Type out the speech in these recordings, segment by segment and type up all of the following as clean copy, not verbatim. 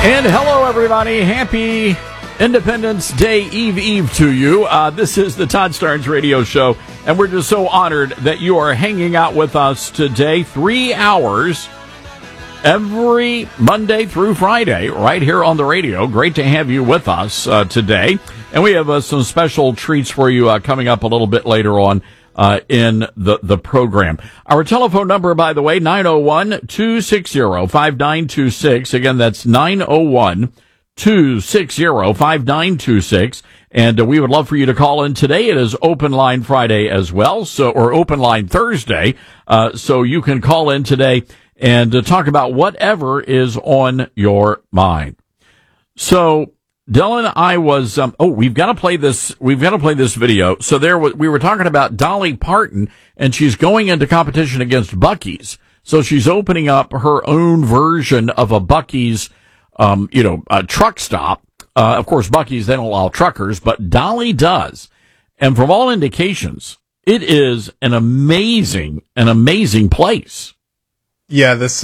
And hello, everybody. Happy Independence Day Eve to you. This is the Todd Starnes Radio Show, and we're just so honored that you are hanging out with us today. 3 hours every Monday through Friday right here on the radio. Great to have you with us today. And we have some special treats for you coming up a little bit later on in the program. Our telephone number, by the way, 901-260-5926. Again, that's 901-260-5926. And we would love for you to call in today. It is Open Line Friday as well, or Open Line Thursday. So you can call in today and talk about whatever is on your mind. So Dylan, I was, we've got to play this video. So we were talking about Dolly Parton, and she's going into competition against Buc-ee's. So she's opening up her own version of a Buc-ee's, a truck stop. Of course, Buc-ee's, they don't allow truckers, but Dolly does. And from all indications, it is an amazing place. Yeah, this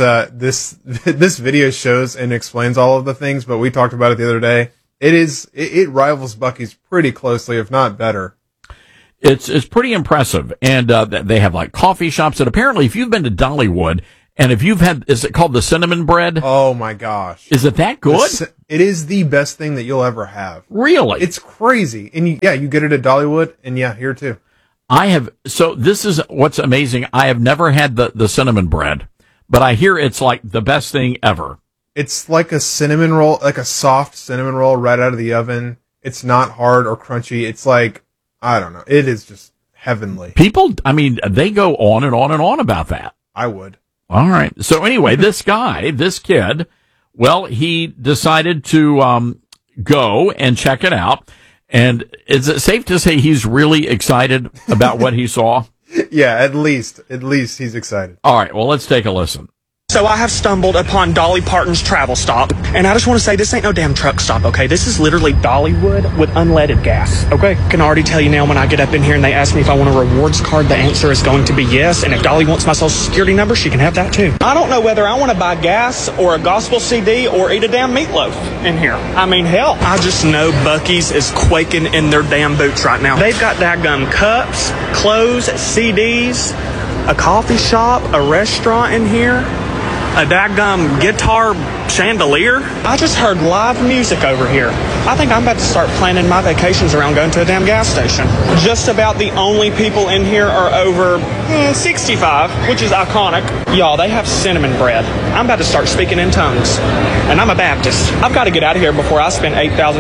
video shows and explains all of the things, but we talked about it the other day. It rivals Buc-ee's pretty closely, if not better. It's pretty impressive. And they have like coffee shops, and apparently if you've been to Dollywood and if you've had, is it called the cinnamon bread? Oh my gosh. Is it that good? It is the best thing that you'll ever have. Really? It's crazy. And you get it at Dollywood, and here too. So this is what's amazing. I have never had the cinnamon bread, but I hear it's like the best thing ever. It's like a cinnamon roll, like a soft cinnamon roll right out of the oven. It's not hard or crunchy. It's like, I don't know. It is just heavenly. People, they go on and on and on about that. I would. All right. So anyway, this kid, well, he decided to go and check it out. And is it safe to say he's really excited about what he saw? Yeah, at least he's excited. All right. Well, let's take a listen. So I have stumbled upon Dolly Parton's travel stop, and I just want to say this ain't no damn truck stop, okay? This is literally Dollywood with unleaded gas, okay? I can already tell you now when I get up in here and they ask me if I want a rewards card, the answer is going to be yes, and if Dolly wants my social security number, she can have that too. I don't know whether I want to buy gas or a gospel CD or eat a damn meatloaf in here. I mean, hell, I just know Buc-ee's is quaking in their damn boots right now. They've got daggum cups, clothes, CDs, a coffee shop, a restaurant in here, a daggum guitar chandelier. I just heard live music over here. I think I'm about to start planning my vacations around going to a damn gas station. Just about the only people in here are over 65, which is iconic. Y'all, they have cinnamon bread. I'm about to start speaking in tongues. And I'm a Baptist. I've got to get out of here before I spend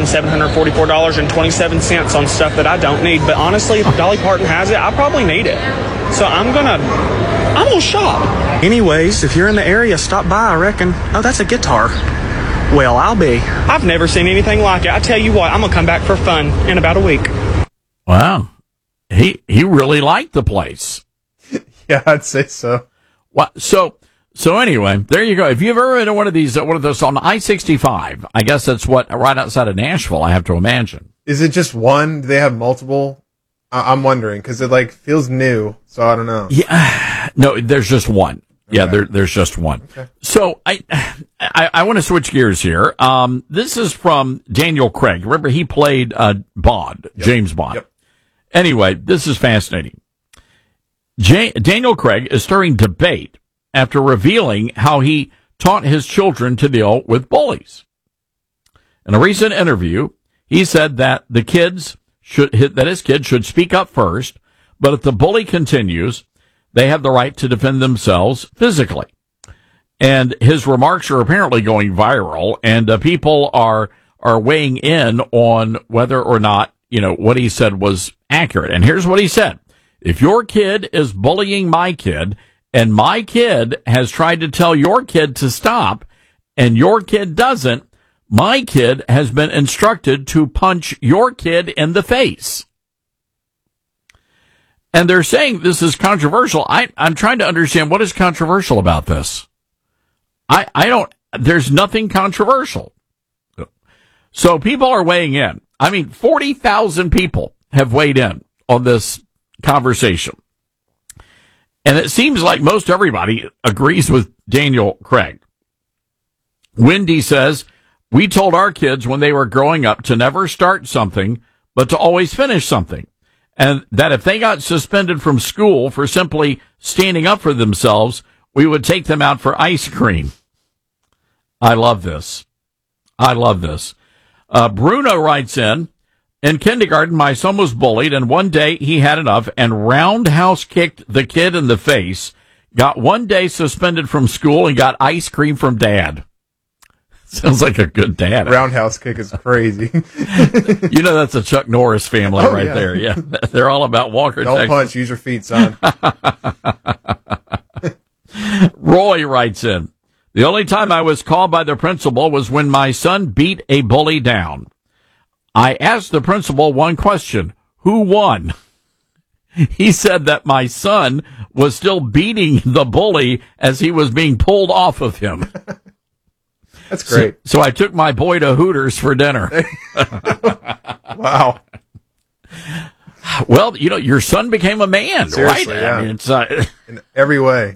$8,744.27 on stuff that I don't need. But honestly, if Dolly Parton has it, I probably need it. So I'm gonna shop. Anyways, if you're in the area, stop by, I reckon. Oh, that's a guitar. Well, I'll be. I've never seen anything like it. I tell you what, I'm gonna come back for fun in about a week. Wow. He really liked the place. Yeah, I'd say so. Well, so anyway, there you go. If you've ever been to one of those on I-65, I guess that's right outside of Nashville, I have to imagine. Is it just one? Do they have multiple? I'm wondering, because it feels new, so I don't know. Yeah, no, there's just one. Okay. Yeah, there's just one. Okay. So I want to switch gears here. This is from Daniel Craig. Remember, he played Bond, yep. James Bond. Yep. Anyway, this is fascinating. Daniel Craig is stirring debate after revealing how he taught his children to deal with bullies. In a recent interview, he said that his kid should speak up first, but if the bully continues, they have the right to defend themselves physically. And his remarks are apparently going viral, and people are weighing in on whether or not, what he said was accurate. And here's what he said. If your kid is bullying my kid, and my kid has tried to tell your kid to stop, and your kid doesn't, my kid has been instructed to punch your kid in the face. And they're saying this is controversial. I'm trying to understand what is controversial about this. There's nothing controversial. So people are weighing in. 40,000 people have weighed in on this conversation. And it seems like most everybody agrees with Daniel Craig. Wendy says, We told our kids when they were growing up to never start something, but to always finish something. And that if they got suspended from school for simply standing up for themselves, we would take them out for ice cream. I love this. I love this. Bruno writes in kindergarten, my son was bullied, and one day he had enough and roundhouse kicked the kid in the face, got 1 day suspended from school, and got ice cream from dad. Sounds like a good dad. Roundhouse kick is crazy. You know, that's a Chuck Norris family there. Yeah. They're all about Walker, Don't Texas. punch, use your feet, son. Roy writes in, the only time I was called by the principal was when my son beat a bully down. I asked the principal one question, who won? He said that my son was still beating the bully as he was being pulled off of him. That's great. So I took my boy to Hooters for dinner. Wow. Well, you know, your son became a man, Seriously, right? yeah. I mean, it's, In every way.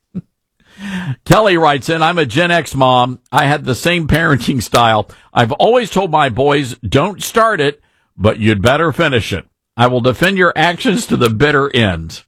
Kelly writes in, I'm a Gen X mom. I had the same parenting style. I've always told my boys, don't start it, but you'd better finish it. I will defend your actions to the bitter end.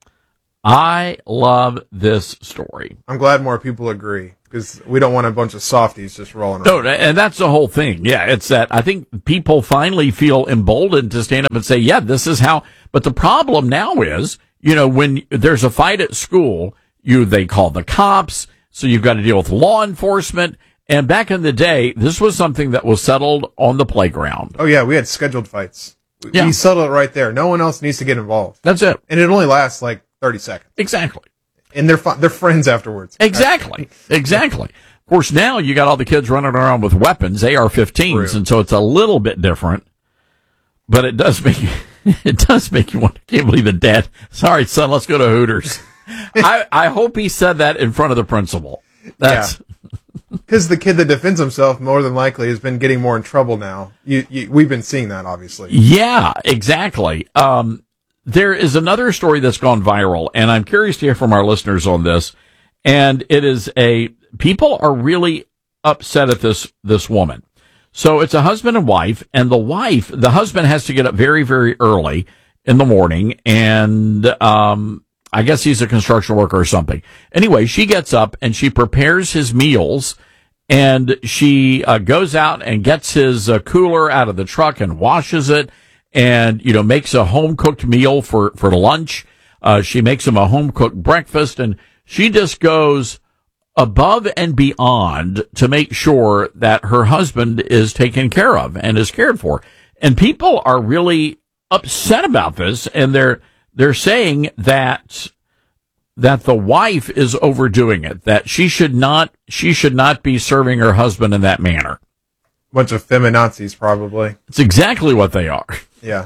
I love this story. I'm glad more people agree, because we don't want a bunch of softies just rolling No, around. and that's the whole thing. Yeah, it's that I think people finally feel emboldened to stand up and say, yeah, this is how. But the problem now is, you know, when there's a fight at school, they call the cops, so you've got to deal with law enforcement. And back in the day, this was something that was settled on the playground. Oh, yeah, we had scheduled fights. Yeah. We settled it right there. No one else needs to get involved. That's it. And it only lasts like 30 seconds. Exactly. And they're friends afterwards. Exactly. Exactly. Of course, now you got all the kids running around with weapons, AR-15s, True. and so it's a little bit different. But it does make you want to can't believe it, Dad. Sorry, son, let's go to Hooters. I hope he said that in front of the principal. That's Because the kid that defends himself more than likely has been getting more in trouble now. We've been seeing that, obviously. Yeah, exactly. There is another story that's gone viral, and I'm curious to hear from our listeners on this. And it is people are really upset at this woman. So it's a husband and wife, and the husband has to get up very, very early in the morning, and I guess he's a construction worker or something. Anyway, she gets up and she prepares his meals, and she goes out and gets his cooler out of the truck and washes it, and makes a home cooked meal for lunch. She makes him a home cooked breakfast, and she just goes above and beyond to make sure that her husband is taken care of and is cared for. And people are really upset about this, and they're saying that the wife is overdoing it, that she should not be serving her husband in that manner. Bunch of feminazis, probably. It's exactly what they are. Yeah.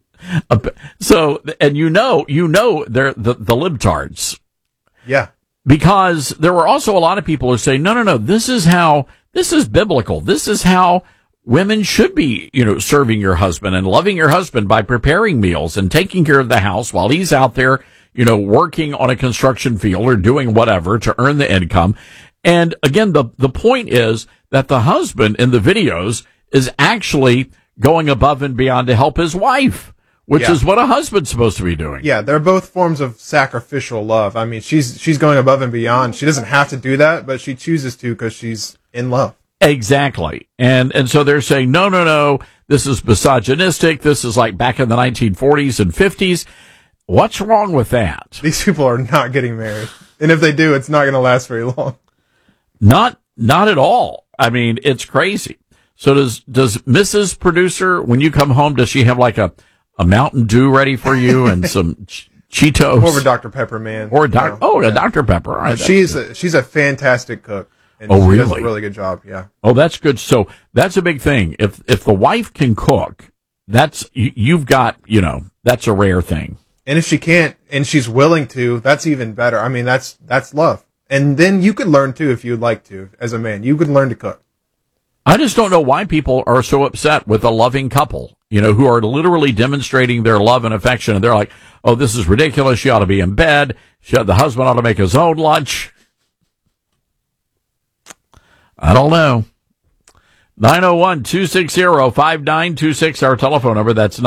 So, and they're the libtards. Yeah. Because there were also a lot of people who say, no, this is biblical. This is how women should be, serving your husband and loving your husband by preparing meals and taking care of the house while he's out there, working on a construction field or doing whatever to earn the income. And again, the point is that the husband in the videos is actually going above and beyond to help his wife, which is what a husband's supposed to be doing. Yeah, they're both forms of sacrificial love. I mean, she's going above and beyond. She doesn't have to do that, but she chooses to because she's in love. Exactly. And so they're saying, no, this is misogynistic. This is like back in the 1940s and 50s. What's wrong with that? These people are not getting married. And if they do, it's not going to last very long. Not at all. I mean, it's crazy. So does Mrs. Producer, when you come home, does she have like a Mountain Dew ready for you and some Cheetos? Or Dr. Pepper, man. Or a Dr. Pepper. All right, she's a fantastic cook. And Oh, she really? does a really good job, yeah. Oh, that's good. So that's a big thing. If the wife can cook, you've got, that's a rare thing. And if she can't, and she's willing to, that's even better. I mean, that's love. And then you could learn too, if you'd like to, as a man. You could learn to cook. I just don't know why people are so upset with a loving couple, who are literally demonstrating their love and affection. And they're like, oh, this is ridiculous. She ought to be in bed. The husband ought to make his own lunch. I don't know. 901-260-5926, our telephone number. That's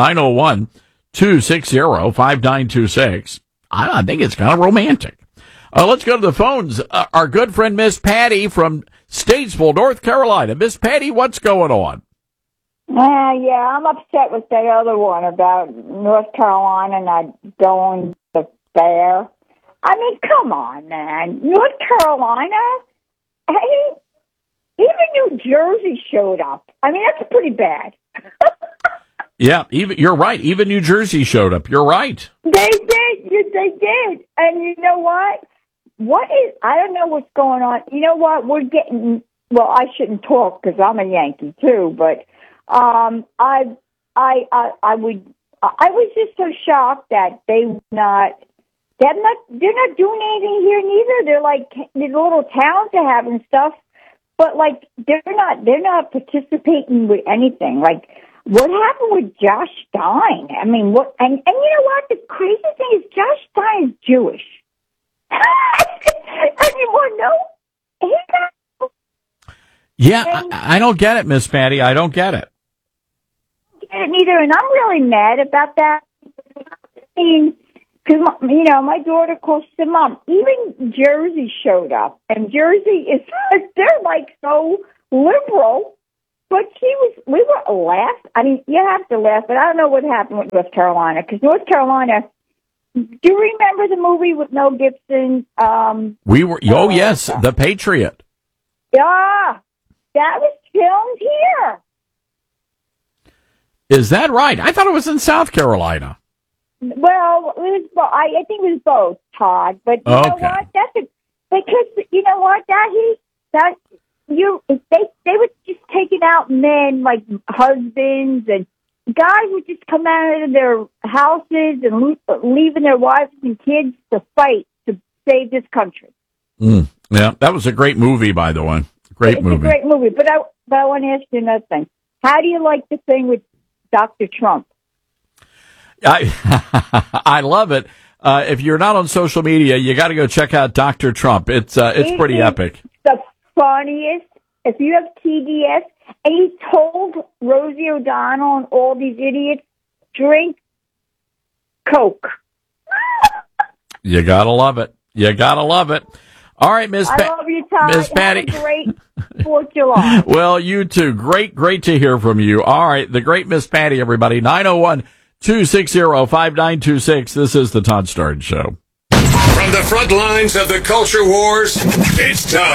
901-260-5926. I think it's kind of romantic. Let's go to the phones. Our good friend, Miss Patty from Statesville, North Carolina. Miss Patty, what's going on? Yeah, I'm upset with that other one about North Carolina not going to the fair. I mean, come on, man. North Carolina? Hey, even New Jersey showed up. I mean, that's pretty bad. Yeah, you're right. Even New Jersey showed up. You're right. They did. And you know what? I don't know what's going on. You know what? I shouldn't talk because I'm a Yankee too, but I was just so shocked that they're not doing anything here neither. They're like the little towns they have and stuff, but like they're not participating with anything. Like what happened with Josh Stein? I mean, what? And you know what? The crazy thing is Josh Stein is Jewish. And you want to know? Yeah, I don't get it, Miss Patty. I don't get it. Get it neither, and I'm really mad about that. I mean, because my daughter calls her mom. Even Jersey showed up, and Jersey they're like so liberal. But we were laugh. I mean, you have to laugh, but I don't know what happened with North Carolina because North Carolina. Do you remember the movie with Mel Gibson? Yes, The Patriot. Yeah, that was filmed here. Is that right? I thought it was in South Carolina. Well, I think it was both, Todd. But you know what? Because you know what? They were just taking out men like husbands and. Guys would just come out of their houses and leaving their wives and kids to fight to save this country. Yeah, that was a great movie, by the way. It's a great movie. But I want to ask you another thing. How do you like the thing with Dr. Trump? I love it. If you're not on social media, you got to go check out Dr. Trump. It's pretty epic. The funniest. If you have TDS. And he told Rosie O'Donnell and all these idiots, drink Coke. You gotta love it. All right, Miss Patty. I love you, Todd. Miss Patty. Have a great 4th of July. Well, you too. Great to hear from you. All right, the great Miss Patty, everybody. 901-260-5926. This is the Todd Starnes Show. From the front lines of the culture wars, it's time.